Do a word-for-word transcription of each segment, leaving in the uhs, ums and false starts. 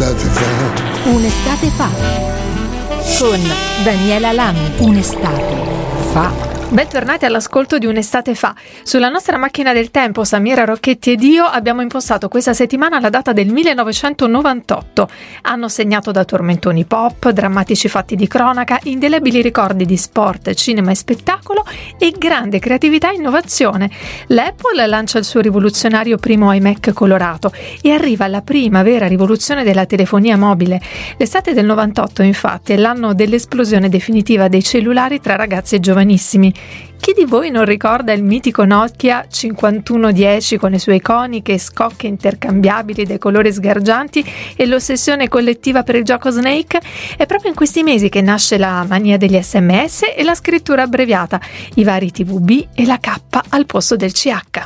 un'estate fa. Un'estate fa con Daniela Lami. Un'estate fa. Bentornati all'ascolto di Un'estate fa. Sulla nostra macchina del tempo, Samira Rocchetti ed io abbiamo impostato questa settimana la data del millenovecentonovantotto. Anno segnato da tormentoni pop, drammatici fatti di cronaca, indelebili ricordi di sport, cinema e spettacolo e grande creatività e innovazione. L'Apple lancia il suo rivoluzionario primo iMac colorato e arriva la prima vera rivoluzione della telefonia mobile. L'estate del novantotto, infatti, è l'anno dell'esplosione definitiva dei cellulari tra ragazzi giovanissimi. Chi di voi non ricorda il mitico Nokia cinquantuno dieci con le sue iconiche scocche intercambiabili dai colori sgargianti e l'ossessione collettiva per il gioco Snake? È proprio in questi mesi che nasce la mania degli S M S e la scrittura abbreviata, i vari T V B e la K al posto del C H.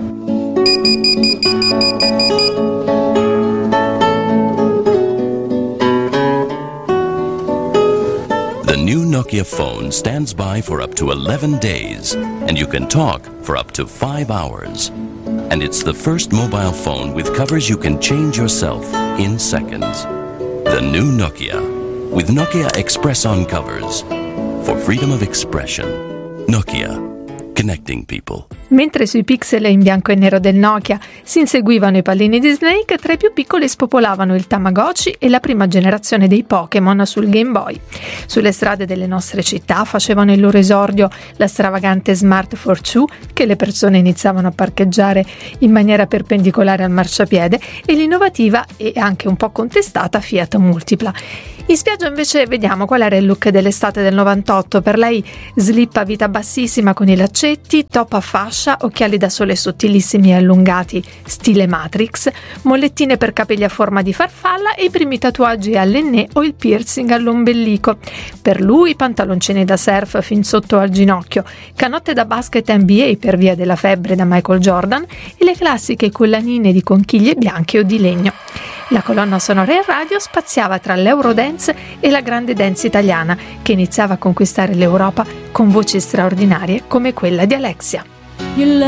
The new Nokia phone stands by for up to eleven days, and you can talk for up to five hours. And it's the first mobile phone with covers you can change yourself in seconds. The new Nokia, with Nokia Express On covers. For freedom of expression. Nokia. Connecting people. Mentre sui pixel in bianco e nero del Nokia si inseguivano i pallini di Snake, tra i più piccoli spopolavano il Tamagotchi e la prima generazione dei Pokémon sul Game Boy. Sulle strade delle nostre città facevano il loro esordio la stravagante Smart for Two, che le persone iniziavano a parcheggiare in maniera perpendicolare al marciapiede, e l'innovativa e anche un po' contestata Fiat Multipla. In spiaggia invece vediamo qual era il look dell'estate del novantotto. Per lei slip a vita bassissima con i laccetti, top a fascia, occhiali da sole sottilissimi e allungati stile Matrix, mollettine per capelli a forma di farfalla e i primi tatuaggi all'ennè o il piercing all'ombelico. Per lui pantaloncini da surf fin sotto al ginocchio, canotte da basket N B A per via della febbre da Michael Jordan e le classiche collanine di conchiglie bianche o di legno. La colonna sonora in radio spaziava tra l'Eurodance e la grande dance italiana, che iniziava a conquistare l'Europa con voci straordinarie come quella di Alexia.